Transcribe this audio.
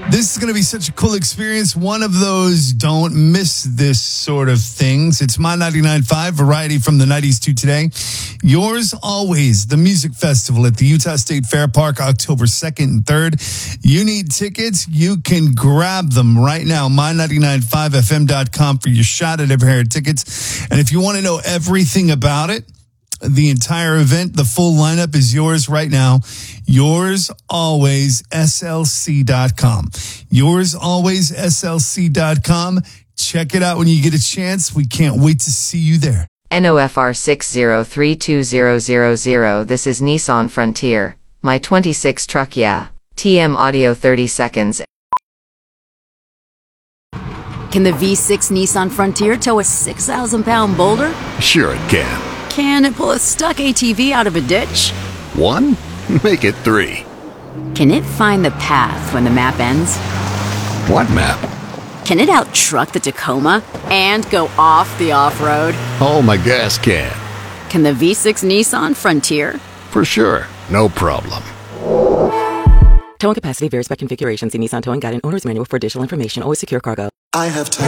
This is going to be such a cool experience. One of those don't miss this sort of things. It's My 99.5 variety from the 90s to today. Yours always, the music festival at the Utah State Fair Park, October 2nd and 3rd. You need tickets. You can grab them right now. My995fm.com for your shot at every pair of tickets. And if you want to know everything about it, the entire event, the full lineup is yours right now. Yours always, SLC.com. Yours always, SLC.com. Check it out when you get a chance. We can't wait to see you there. NOFR 6032000. This is Nissan Frontier. My 26 truck, yeah. TM audio 30 seconds. Can the V6 Nissan Frontier tow a 6,000-pound boulder? Sure it can. Can it pull a stuck ATV out of a ditch? 1? Make it 3. Can it find the path when the map ends? What map? Can it out-truck the Tacoma and go off the off-road? Oh, my gas can. Can the V6 Nissan Frontier? For sure. No problem. Towing capacity varies by configuration. See Nissan Towing Guide and Owner's Manual for additional information. Always secure cargo. I have time.